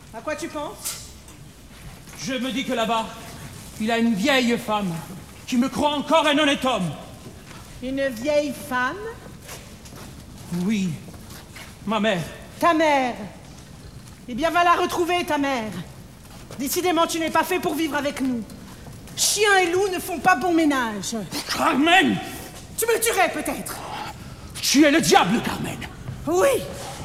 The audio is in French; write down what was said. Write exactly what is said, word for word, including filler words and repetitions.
À quoi tu penses? Je me dis que là-bas, il a une vieille femme qui me croit encore un honnête homme. Une vieille femme? Oui, ma mère. Ta mère? Eh bien, va la retrouver, ta mère. Décidément, tu n'es pas fait pour vivre avec nous. Chien et loup ne font pas bon ménage. Carmen! Tu me tuerais, peut-être. Tu es le diable, Carmen. Oui,